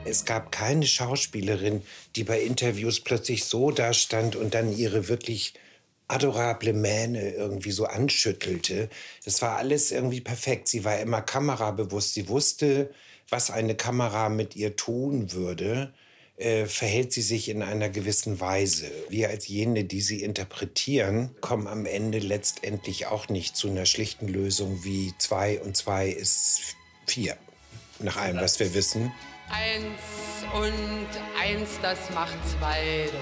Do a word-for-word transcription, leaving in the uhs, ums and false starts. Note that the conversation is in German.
Es gab keine Schauspielerin, die bei Interviews plötzlich so dastand und dann ihre wirklich adorable Mähne irgendwie so anschüttelte. Das war alles irgendwie perfekt. Sie war immer kamerabewusst. Sie wusste, was eine Kamera mit ihr tun würde. Äh, verhält sie sich in einer gewissen Weise. Wir als jene, die sie interpretieren, kommen am Ende letztendlich auch nicht zu einer schlichten Lösung wie zwei und zwei ist vier. Nach allem, was wir wissen. Eins und eins, das macht zwei.